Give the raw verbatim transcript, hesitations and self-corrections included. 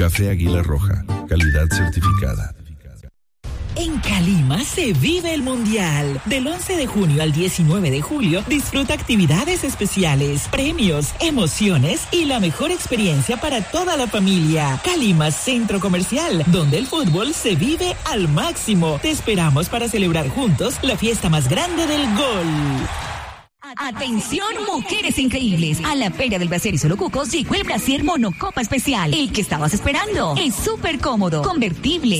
Café Águila Roja, calidad certificada. En Calima se vive el Mundial. Del once de junio al diecinueve de julio, disfruta actividades especiales, premios, emociones y la mejor experiencia para toda la familia. Calima Centro Comercial, donde el fútbol se vive al máximo. Te esperamos para celebrar juntos la fiesta más grande del gol. Atención, mujeres increíbles. A la Feria del Brasier y Solo Cucos llegó el Brasier Monocopa Especial. El que estabas esperando. Es súper cómodo, convertible,